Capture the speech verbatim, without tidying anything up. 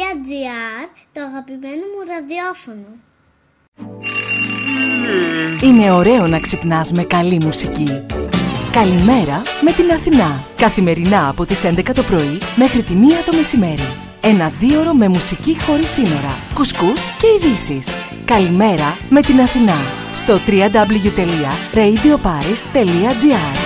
τζι άρ, το αγαπημένο μου ραδιόφωνο. Είναι ωραίο να ξυπνάς με καλή μουσική. Καλημέρα με την Αθηνά. Καθημερινά από τις έντεκα το πρωί μέχρι τη μία το μεσημέρι. Ένα δίωρο με μουσική χωρίς σύνορα, κουσκούς και ειδήσεις. Καλημέρα με την Αθηνά. Στο double-u double-u double-u τελεία radio paris τελεία τζι άρ.